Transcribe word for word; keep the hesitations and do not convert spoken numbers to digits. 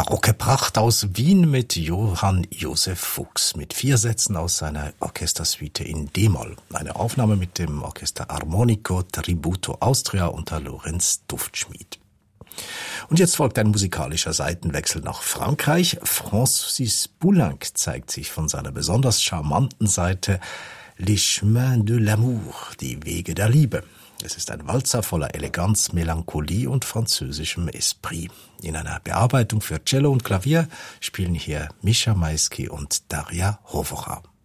barocke Pracht aus Wien mit Johann Josef Fuchs mit vier Sätzen aus seiner Orchestersuite in D-Moll. Eine Aufnahme mit dem Orchester Armonico Tributo Austria unter Lorenz Duftschmied. Und jetzt folgt ein musikalischer Seitenwechsel nach Frankreich. Francis Poulenc zeigt sich von seiner besonders charmanten Seite. Les chemins de l'amour, die Wege der Liebe. Es ist ein Walzer voller Eleganz, Melancholie und französischem Esprit. In einer Bearbeitung für Cello und Klavier spielen hier Mischa Maisky und Daria Hovora.